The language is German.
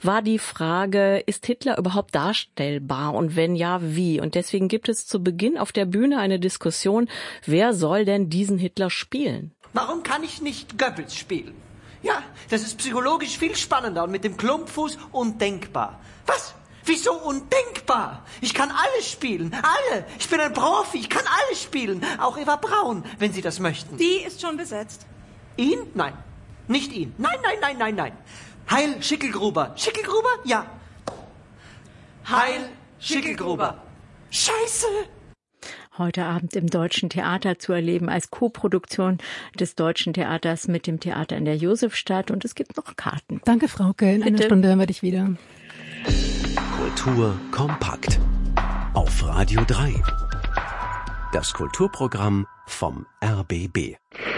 war die Frage, ist Hitler überhaupt darstellbar und wenn ja, wie? Und deswegen gibt es zu Beginn auf der Bühne eine Diskussion, wer soll denn diesen Hitler spielen? Warum kann ich nicht Goebbels spielen? Ja, das ist psychologisch viel spannender und mit dem Klumpfuß undenkbar. Was? Wieso undenkbar? Ich kann alles spielen, alle. Ich bin ein Profi, ich kann alles spielen. Auch Eva Braun, wenn Sie das möchten. Die ist schon besetzt. Ihn? Nein. Nicht ihn. Nein. Heil Schickelgruber. Schickelgruber? Ja. Heil Schickelgruber. Scheiße! Heute Abend im Deutschen Theater zu erleben als Co-Produktion des Deutschen Theaters mit dem Theater in der Josefstadt. Und es gibt noch Karten. Danke, Frauke. In einer Stunde hören wir dich wieder. Kultur kompakt. Auf Radio 3. Das Kulturprogramm vom RBB.